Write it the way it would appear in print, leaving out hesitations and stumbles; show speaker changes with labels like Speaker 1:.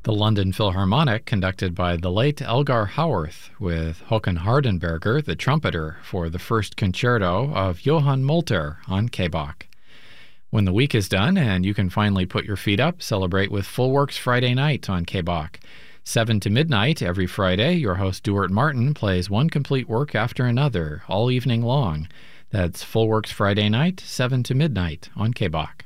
Speaker 1: The London Philharmonic, conducted by the late Elgar Howarth, with Håkan Hardenberger, the trumpeter, for the first concerto of Johann Molter on K-Bach. When the week is done and you can finally put your feet up, celebrate with Full Works Friday night on K-Bach. 7 to midnight every Friday, your host Stuart Martin plays one complete work after another all evening long. That's Full Works Friday night, 7 to midnight on K-Bach.